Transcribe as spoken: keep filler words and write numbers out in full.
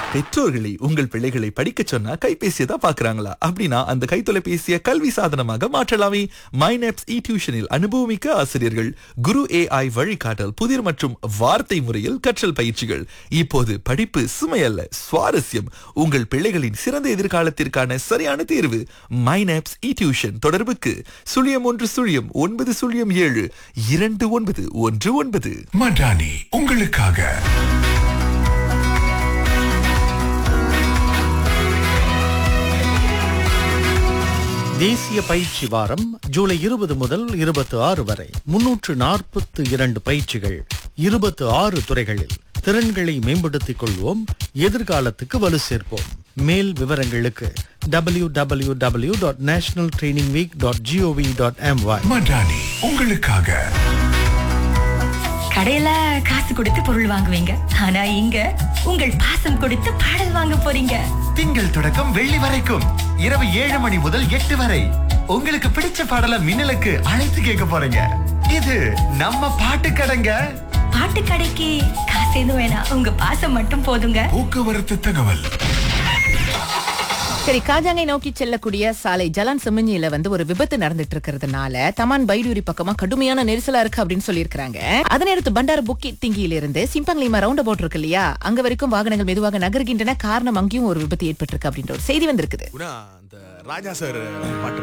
பெற்றோர்களை உங்கள் பிள்ளைகளை படிக்கச் சொன்னா கைபேசியை தான் பாக்குறாங்களா? அப்படின்னா அந்த கைத்தொலைபேசியை கல்வி சாதனமாக மாற்றலாமே. மைனப்ஸ் இ டியூஷனில் அனுபவமிக்க ஆசிரியர்கள், குரு ஏஐ வழிகாட்டல், புதிர் மற்றும் வார்த்தை முறையில் கற்றல் பயிற்சிகள். இப்போது படிப்பு சுமையல்ல, சுவாரஸ்யம். உங்கள் பிள்ளைகளின் சிறந்த எதிர்காலத்திற்கான சரியான தேர்வு மைனப்ஸ் இ டியூஷன். தொடர்புக்கு சுழியம் ஒன்று சுழியம் ஒன்பது சுழியம் ஏழு இரண்டு ஒன்பது ஒன்று ஒன்பது. மடானி உங்களுக்காக. தேசிய பயிற்சி வாரம் ஜூலை இருபது முதல் இருபத்தி ஆறு வரை முன்னூற்று நாற்பத்து இரண்டு பயிற்சிகள், இருபத்தி ஆறு துறைகளில். திறன்களை மேம்படுத்திக் கொள்வோம், எதிர்காலத்துக்கு வலு சேர்ப்போம். மேல் விவரங்களுக்கு W W W dot national training week dot gov dot MY. Madani உங்களுக்காக. கடையில காசு கொடுத்து பொருள் வாங்குவீங்க, ஆனா இங்க உங்கள் பாசம் கொடுத்து பாடல் வாங்க போறீங்க. திங்கள் தொடக்கம் வெள்ளி வரைக்கும் இரவு ஏழு மணி முதல் எட்டு வரை உங்களுக்கு பிடிச்ச பாடலை மின்னலுக்கு அழைத்து கேட்க போறீங்க. இது நம்ம பாட்டு கடைங்க. பாட்டு கடைக்கு காசு எதுவும் வேணாம், உங்க பாசம் மட்டும் போதுங்க. போக்குவரத்து தகவல். சரி, காஜாங்கை நோக்கி செல்லக்கூடிய சாலை ஜலான் செமிஞ்சியில வந்து ஒரு விபத்து நடந்துட்டு இருக்கிறதுனால தமான் பைடூரி பக்கமா கடுமையான நெரிசலா இருக்கு அப்படின்னு சொல்லியிருக்காங்க. அதனை அடுத்து பண்டார புக்கி திங்கியில இருந்து சிம்பங்லிமா ரவுண்ட் அபவுட் இருக்கு இல்லையா, அங்க வரைக்கும் வாகனங்கள் மெதுவாக நகர்கின்றன. காரணம் அங்கேயும் ஒரு விபத்து ஏற்பட்டிருக்கு அப்படின்ற ஒரு செய்தி வந்திருக்குது. ராஜா சார்